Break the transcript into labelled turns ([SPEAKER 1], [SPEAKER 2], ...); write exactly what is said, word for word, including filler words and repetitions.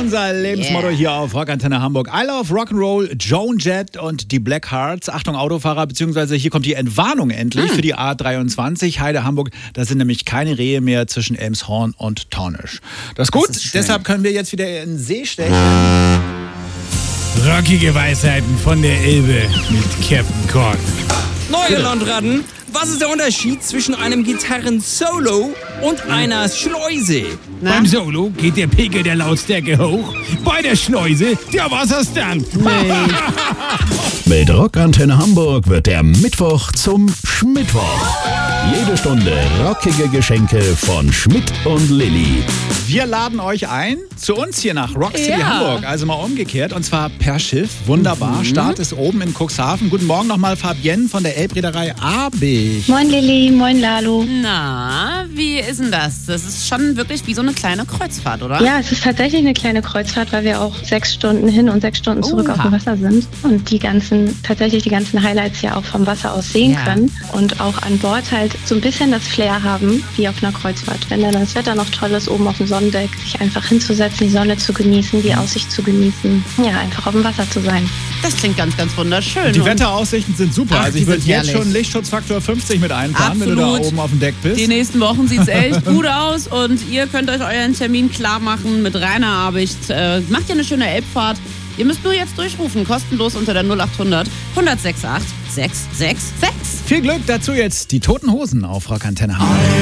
[SPEAKER 1] Unser Lebensmotto yeah. hier auf Rockantenne Hamburg. I love Rock'n'Roll, Joan Jett und die Black Hearts. Achtung Autofahrer, beziehungsweise hier kommt die Entwarnung endlich hm. für die A dreiundzwanzig Heide Hamburg. Da sind nämlich keine Rehe mehr zwischen Elmshorn und Taunus. Das ist gut, das ist deshalb können wir jetzt wieder in den See stechen.
[SPEAKER 2] Rockige Weisheiten von der Elbe mit Captain Korn.
[SPEAKER 3] Neue Landratten, was ist der Unterschied zwischen einem Gitarren-Solo und einer Schleuse?
[SPEAKER 2] Na? Beim Solo geht der Pegel der Lautstärke hoch, bei der Schleuse der Wasserstand.
[SPEAKER 4] Nee. Mit Rockantenne Hamburg wird der Mittwoch zum Schmittwoch. Jede Stunde rockige Geschenke von Schmidt und Lilly.
[SPEAKER 1] Wir laden euch ein zu uns hier nach Rock City ja. Hamburg, also mal umgekehrt, und zwar per Schiff. Wunderbar. Mhm. Start ist oben in Cuxhaven. Guten Morgen nochmal Fabienne von der Elbreederei Abich.
[SPEAKER 5] Moin Lilly, moin Lalo.
[SPEAKER 6] Na, wie ist denn das? Das ist schon wirklich wie so eine kleine Kreuzfahrt, oder?
[SPEAKER 5] Ja, es ist tatsächlich eine kleine Kreuzfahrt, weil wir auch sechs Stunden hin und sechs Stunden zurück Oha. auf dem Wasser sind und die ganzen, tatsächlich die ganzen Highlights ja auch vom Wasser aus sehen ja. können und auch an Bord halt so ein bisschen das Flair haben, wie auf einer Kreuzfahrt. Wenn dann das Wetter noch toll ist, oben auf dem Sonnendeck, sich einfach hinzusetzen, die Sonne zu genießen, die Aussicht zu genießen, ja, einfach auf dem Wasser zu sein.
[SPEAKER 6] Das klingt ganz, ganz wunderschön.
[SPEAKER 1] Die Wetteraussichten sind super.
[SPEAKER 6] Ach,
[SPEAKER 1] also ich würde jetzt
[SPEAKER 6] herrlich.
[SPEAKER 1] schon Lichtschutzfaktor fünfzig mit einplanen,
[SPEAKER 6] Absolut.
[SPEAKER 1] wenn du da oben auf dem Deck bist.
[SPEAKER 6] Die nächsten Wochen sieht es echt gut aus und ihr könnt euch euren Termin klar machen mit Rainer Abicht. Äh, macht ja eine schöne Elbfahrt. Ihr müsst nur jetzt durchrufen, kostenlos unter der null acht hundert, hundertsechsundachtzig, sechshundertsechsundsechzig.
[SPEAKER 1] Viel Glück dazu jetzt die Toten Hosen auf Rockantenne Hamburg.